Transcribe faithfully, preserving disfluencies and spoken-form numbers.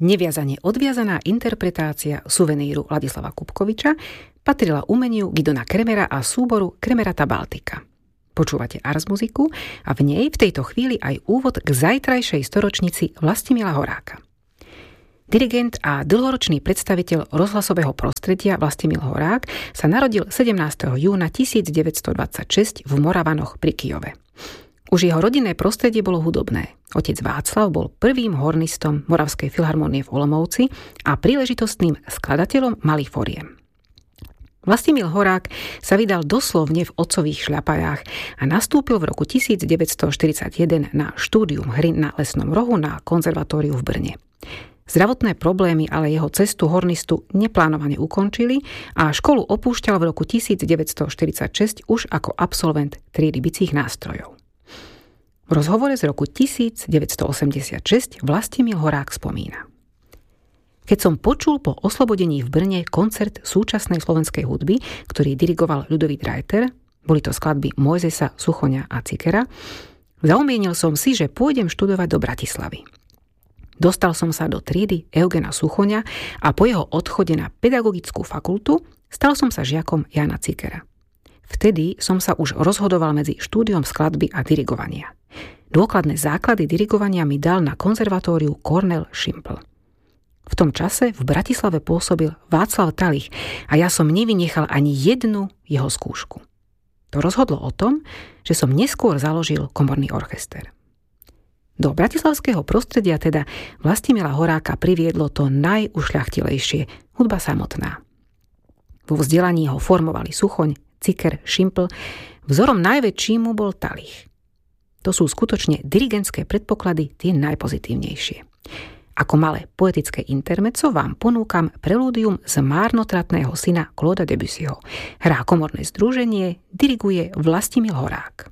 Neviazane odviazaná interpretácia suveníru Ladislava Kubkoviča patrila umeniu Gidona Kremera a súboru Kremerata Baltika. Počúvate Ars muziku a v nej v tejto chvíli aj úvod k zajtrajšej storočnici Vlastimila Horáka. Dirigent a dlhoročný predstaviteľ rozhlasového prostredia Vlastimil Horák sa narodil sedemnásteho júna tisícdeväťstodvadsaťšesť v Moravanoch pri Kyjove. Už jeho rodinné prostredie bolo hudobné. Otec Václav bol prvým hornistom Moravskej filharmónie v Olomouci a príležitostným skladateľom malých foriem. Vlastimil Horák sa vydal doslovne v otcových šľapajách a nastúpil v roku tisícdeväťstoštyridsaťjeden na štúdium hry na Lesnom rohu na konzervatóriu v Brne. Zdravotné problémy ale jeho cestu hornistu neplánovane ukončili a školu opúšťal v roku tisícdeväťstoštyridsaťšesť už ako absolvent triedy bicích nástrojov. V rozhovore z roku tisícdeväťstoosemdesiatšesť Vlastimil Horák spomína: Keď som počul po oslobodení v Brne koncert súčasnej slovenskej hudby, ktorý dirigoval Ľudovít Reiter, boli to skladby Mojzesa, Suchoňa a Cikera, zaumienil som si, že pôjdem študovať do Bratislavy. Dostal som sa do triedy Eugena Suchoňa a po jeho odchode na pedagogickú fakultu stal som sa žiakom Jána Cikera. Vtedy som sa už rozhodoval medzi štúdiom skladby a dirigovania. Dôkladné základy dirigovania mi dal na konzervatóriu Kornél Šimpl. V tom čase v Bratislave pôsobil Václav Talich a ja som nevynechal ani jednu jeho skúšku. To rozhodlo o tom, že som neskôr založil komorný orchester. Do bratislavského prostredia teda Vlastimila Horáka priviedlo to najušľachtilejšie, hudba samotná. Vo vzdelaní ho formovali Suchoň, Ciker, Šimpl, vzorom najväčším mu bol Talich. To sú skutočne dirigentské predpoklady tie najpozitívnejšie. Ako malé poetické intermezzo vám ponúkam prelúdium z Márnotratného syna Clauda Debussyho. Hrá komorné združenie, diriguje Vlastimil Horák.